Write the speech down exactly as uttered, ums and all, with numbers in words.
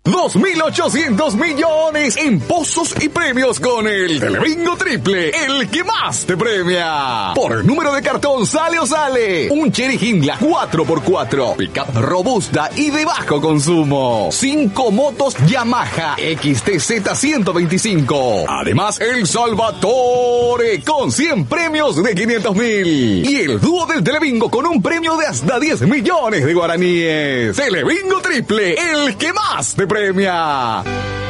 dos mil ochocientos millones en pozos y premios con el Telebingo Triple, el que más te premia. Por número de cartón sale o sale un Chery Hindla cuatro por cuatro, pickup robusta y de bajo consumo. Cinco motos Yamaha X T Z ciento veinticinco. Además, el Salvatore con cien premios de quinientos mil. Y el dúo del Telebingo con un premio de hasta diez millones de guaraníes. Telebingo Triple, el que más te premia.